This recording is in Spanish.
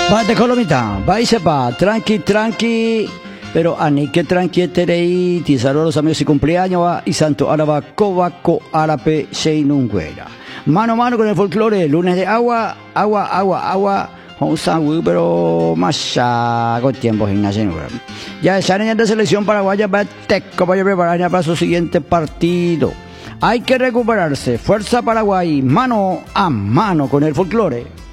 Va de Colomita, va y sepa, tranqui, tranqui, pero ani que tranqui terei, ti saludo a los amigos y cumpleaños va, y santo araba cobaco árape seinunguera. Mano a mano con el folclore, lunes de agua, un sándwich, pero más con tiempo gimnasio. Ya esa niña de selección paraguaya va a teco para preparar para su siguiente partido. Hay que recuperarse, fuerza Paraguay, mano a mano con el folclore.